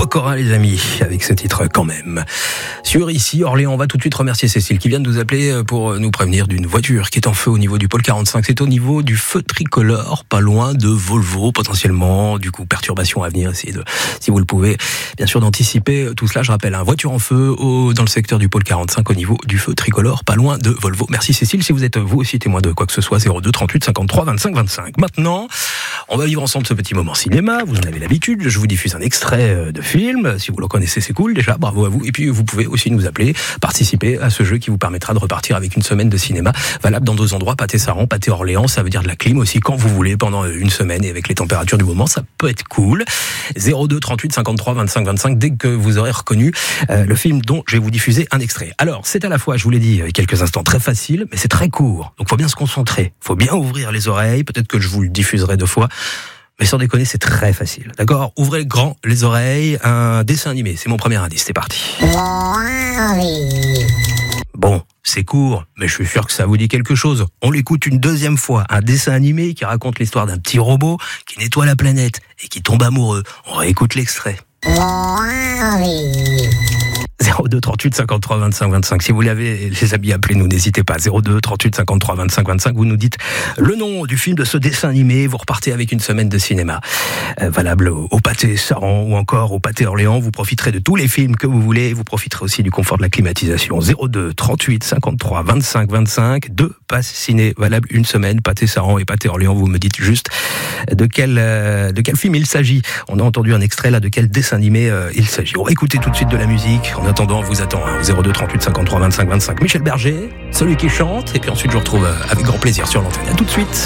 Pokora les amis, avec ce titre quand même. Sur ici Orléans, on va tout de suite remercier Cécile qui vient de nous appeler pour nous prévenir d'une voiture qui est en feu au niveau du pôle 45. C'est au niveau du feu tricolore, pas loin de Volvo potentiellement. Du coup, perturbation à venir, essayez de, si vous le pouvez, bien sûr d'anticiper tout cela. Je rappelle, voiture en feu dans le secteur du pôle 45 au niveau du feu tricolore, pas loin de Volvo. Merci Cécile, si vous êtes vous aussi témoin de quoi que ce soit, 02 38 53 25 25. Maintenant, on va vivre ensemble ce petit moment cinéma, vous en avez l'habitude, je vous diffuse un extrait de film, si vous le connaissez c'est cool déjà, bravo à vous, et puis vous pouvez aussi nous appeler, participer à ce jeu qui vous permettra de repartir avec une semaine de cinéma, valable dans 2 endroits, Pâté-Saran, Pâté-Orléans, ça veut dire de la clim aussi quand vous voulez, pendant une semaine, et avec les températures du moment, ça peut être cool. 02 38 53 25 25, dès que vous aurez reconnu le film dont je vais vous diffuser un extrait. Alors, c'est à la fois, je vous l'ai dit, quelques instants très facile, mais c'est très court, donc faut bien se concentrer, faut bien ouvrir les oreilles, peut-être que je vous le diffuserai 2 fois, mais sans déconner, c'est très facile. D'accord ? Ouvrez grand les oreilles, un dessin animé, c'est mon premier indice, c'est parti. Bon, c'est court, mais je suis sûr que ça vous dit quelque chose. On l'écoute une 2e fois, un dessin animé qui raconte l'histoire d'un petit robot qui nettoie la planète et qui tombe amoureux. On réécoute l'extrait. 02 38 53 25 25. Si vous l'avez, les amis, appelez-nous, n'hésitez pas. 02 38 53 25 25. Vous nous dites le nom du film de ce dessin animé. Vous repartez avec une semaine de cinéma valable au Pâté-Saran ou encore au Pâté-Orléans. Vous profiterez de tous les films que vous voulez. Vous profiterez aussi du confort de la climatisation. 02 38 53 25 25. 2 passes ciné valables une semaine. Pâté-Saran et Pâté-Orléans. Vous me dites juste de quel film il s'agit. On a entendu un extrait là de quel dessin animé il s'agit. On va écouter tout de suite de la musique. En attendant, on vous attend au 02 38 53 25 25. Michel Berger, celui qui chante, et puis ensuite je vous retrouve avec grand plaisir sur l'antenne. À tout de suite.